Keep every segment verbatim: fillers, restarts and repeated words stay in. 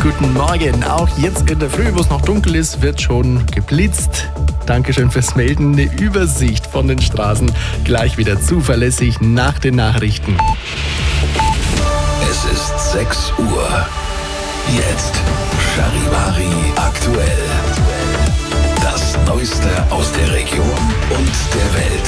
Guten Morgen. Auch jetzt in der Früh, wo es noch dunkel ist, wird schon geblitzt. Dankeschön fürs Melden. Eine Übersicht von den Straßen gleich wieder zuverlässig nach den Nachrichten. Es ist sechs Uhr. Jetzt Charivari aktuell. Das Neueste aus der Region und der Welt.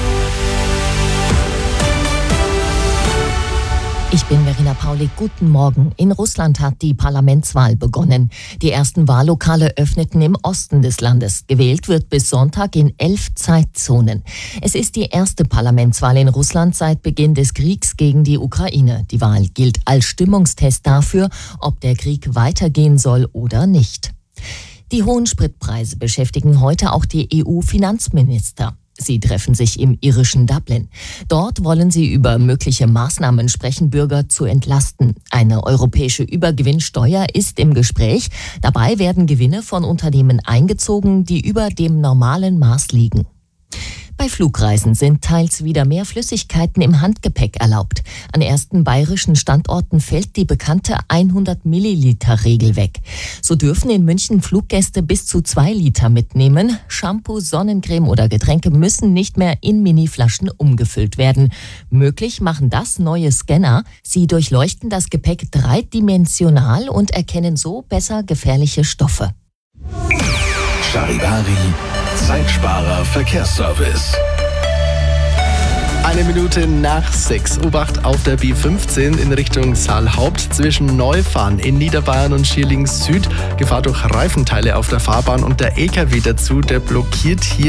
Ich bin Verena Paulik. Guten Morgen. In Russland hat die Parlamentswahl begonnen. Die ersten Wahllokale öffneten im Osten des Landes. Gewählt wird bis Sonntag in elf Zeitzonen. Es ist die erste Parlamentswahl in Russland seit Beginn des Kriegs gegen die Ukraine. Die Wahl gilt als Stimmungstest dafür, ob der Krieg weitergehen soll oder nicht. Die hohen Spritpreise beschäftigen heute auch die E U-Finanzminister. Sie treffen sich im irischen Dublin. Dort wollen sie über mögliche Maßnahmen sprechen, Bürger zu entlasten. Eine europäische Übergewinnsteuer ist im Gespräch. Dabei werden Gewinne von Unternehmen eingezogen, die über dem normalen Maß liegen. Bei Flugreisen sind teils wieder mehr Flüssigkeiten im Handgepäck erlaubt. An ersten bayerischen Standorten fällt die bekannte hundert Milliliter Regel weg. So dürfen in München Fluggäste bis zu zwei Liter mitnehmen. Shampoo, Sonnencreme oder Getränke müssen nicht mehr in Miniflaschen umgefüllt werden. Möglich machen das neue Scanner. Sie durchleuchten das Gepäck dreidimensional und erkennen so besser gefährliche Stoffe. Charivari Zeitsparer Verkehrsservice. Eine Minute nach sechs. Obacht auf der B fünfzehn in Richtung Saalhaupt zwischen Neufahren in Niederbayern und Schierling Süd. Gefahr durch Reifenteile auf der Fahrbahn und der L K W dazu, der blockiert hier